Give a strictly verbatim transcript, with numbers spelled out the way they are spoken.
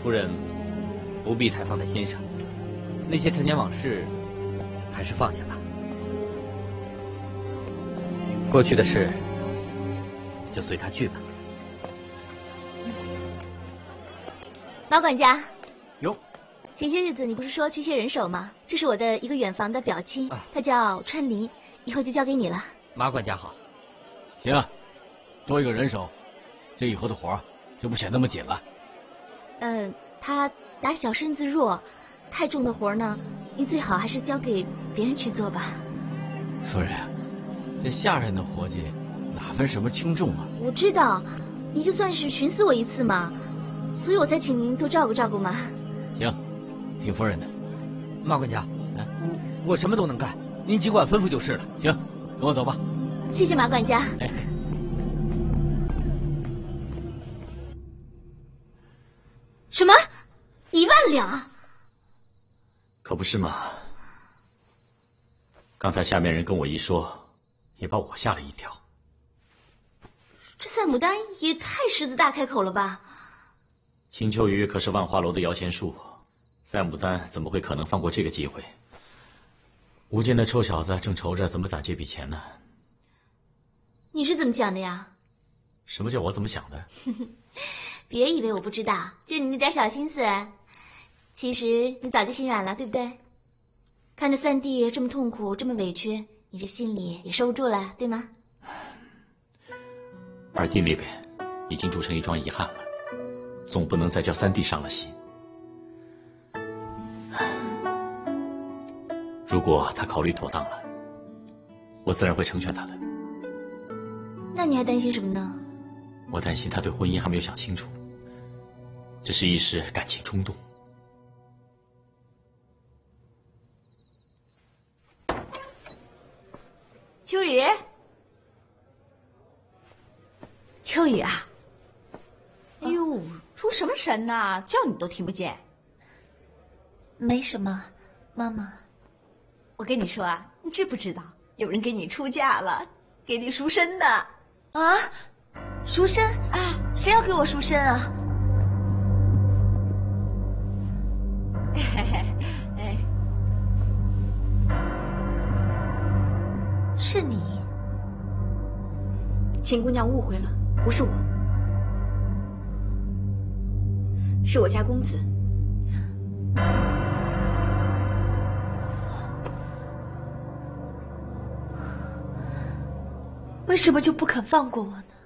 夫人不必太放在心上，那些陈年往事还是放下吧。过去的事就随他去吧。 马管家， 哟， 前些日子你不是说缺些人手吗？这是我的一个远房的表亲， 啊、 她叫川离，以后就交给你了。 马管家好。 行啊，多一个人手，这以后的活儿就不显那么紧了。 嗯、呃，他打小身子弱，太重的活呢，你最好还是交给别人去做吧。 夫人，这下人的活计哪分什么轻重啊？ 我知道，你就算是寻死我一次嘛，所以我才请您多照顾照顾嘛。 行，听夫人的。 马管家，哎，我我什么都能干，您尽管吩咐就是了。 行，跟我走吧。 谢谢马管家。 哎。 什么？一万两？ 可不是嘛！刚才下面人跟我一说，也把我吓了一跳。 这赛牡丹也太狮子大开口了吧！ 秦秋雨可是万花楼的摇钱树，赛牡丹怎么会可能放过这个机会？吴健那臭小子正愁着怎么攒这笔钱呢。 你是怎么想的呀？ 什么叫我怎么想的？ 别以为我不知道，就你那点小心思，其实你早就心软了，对不对？看着三弟这么痛苦，这么委屈，你这心里也收不住了，对吗？ 二弟那边已经铸成一桩遗憾了，总不能再叫三弟伤了心。如果他考虑妥当了，我自然会成全他的。 那你还担心什么呢？ 我担心他对婚姻还没有想清楚，只是一时感情冲动。 秋雨，秋雨啊！哎呦，出什么神呐？叫你都听不见。 没什么，妈妈。 我跟你说啊，你知不知道有人给你出嫁了，给你赎身的啊？赎身啊？谁要给我赎身啊？ 哎， 是你。秦姑娘误会了，不是我，是我家公子。为什么就不肯放过我呢？